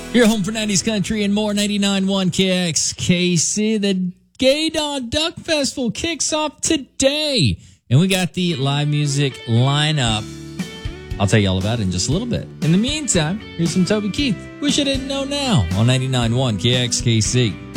Your home for 90s country and more. 99.1 KXKC. The Gaydon Duck Festival kicks off today. And we got the live music lineup. I'll tell you all about it in just a little bit. In the meantime, here's some Toby Keith. Wish I Didn't Know Now on 99.1 KXKC.